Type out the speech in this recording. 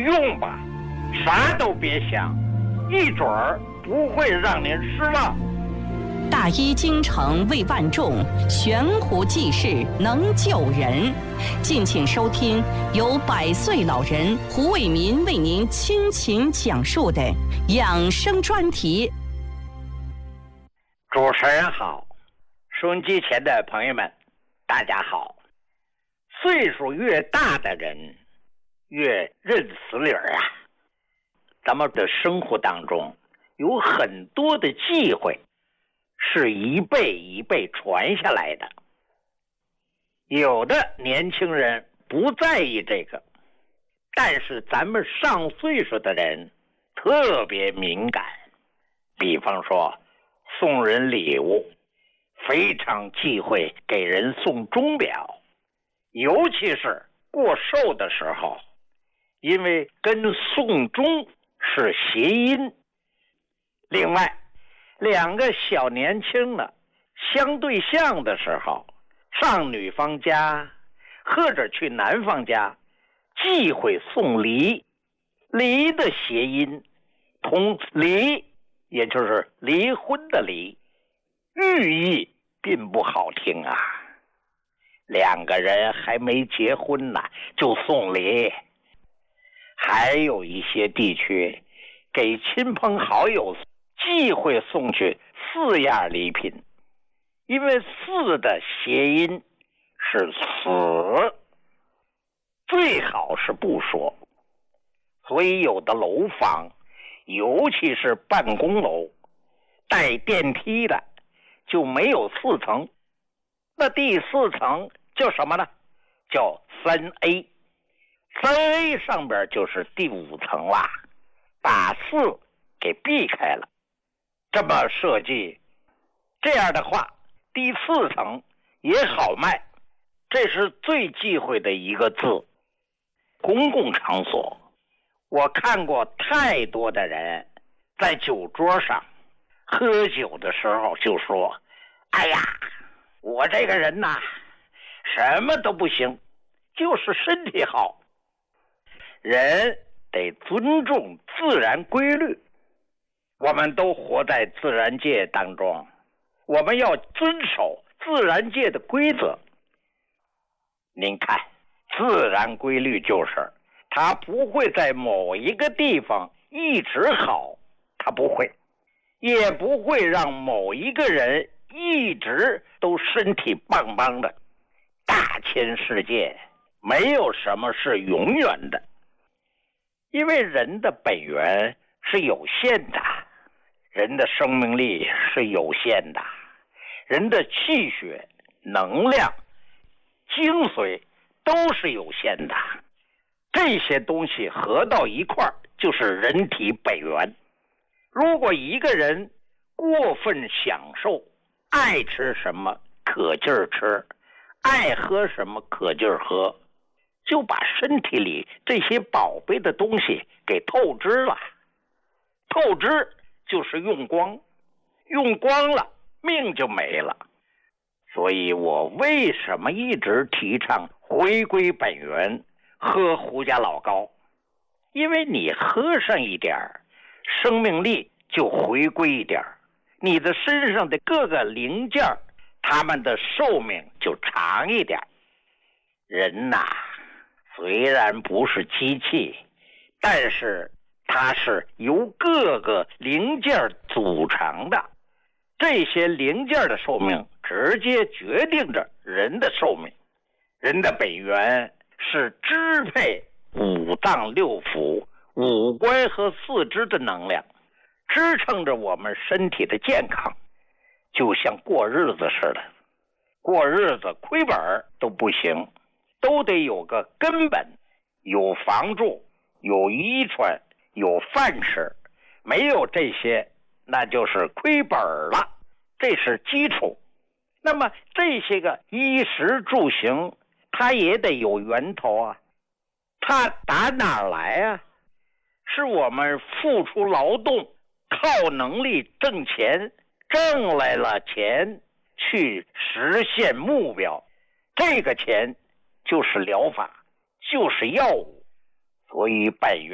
用吧，啥都别想，一准儿不会让您失望。 大医精诚为万众，悬壶济世能救人。敬请收听由100岁老人胡伟民为您倾情讲述的养生专题。 主持人好，收音机前的朋友们，大家好。岁数越大的人越认死理儿啊。咱们的生活当中有很多的忌讳是一辈一辈传下来的，有的年轻人不在意这个，但是咱们上岁数的人特别敏感。比方说送人礼物，非常忌讳给人送钟表，尤其是过寿的时候，因为跟送钟是谐音。另外，两个小年轻的相对象的时候，上女方家或者去男方家，忌讳送梨。梨的谐音同离，也就是离婚的离，寓意并不好听啊。两个人还没结婚呢，就送梨。还有一些地区给亲朋好友忌讳送去4样礼品，因为4的谐音是死，最好是不说。所以有的楼房，尤其是办公楼带电梯的就没有4层，那第4层叫什么呢？叫3A。 3A 上边就是第5层啦，把4给避开了。这么设计，这样的话第4层也好卖，这是最忌讳的一个字。公共场所，我看过太多的人在酒桌上喝酒的时候就说，哎呀，我这个人呐，什么都不行，就是身体好。人得尊重自然规律，我们都活在自然界当中，我们要遵守自然界的规则。您看，自然规律就是它不会在某一个地方一直好，它不会，也不会让某一个人一直都身体棒棒的。大千世界没有什么是永远的，因为人的本源是有限的，人的生命力是有限的，人的气血、能量、精髓都是有限的。这些东西合到一块儿就是人体本源。如果一个人过分享受，爱吃什么可劲儿吃，爱喝什么可劲儿喝，就把身体里这些宝贝的东西给透支了。透支就是用光，用光了命就没了。所以我为什么一直提倡回归本源，喝胡家老高？因为你喝上一点，生命力就回归一点，你的身上的各个零件它们的寿命就长一点。人呐，虽然不是机器，但是它是由各个零件组成的，这些零件的寿命直接决定着人的寿命。人的本源是支配5脏6腑、五官和四肢的能量，支撑着我们身体的健康。就像过日子似的，过日子亏本都不行，都得有个根本，有房住，有衣穿，有饭吃。没有这些，那就是亏本了，这是基础。那么这些个衣食住行，它也得有源头啊。它打哪儿来啊？是我们付出劳动，靠能力挣钱，挣来了钱去实现目标，这个钱就是疗法，就是药物。所以本源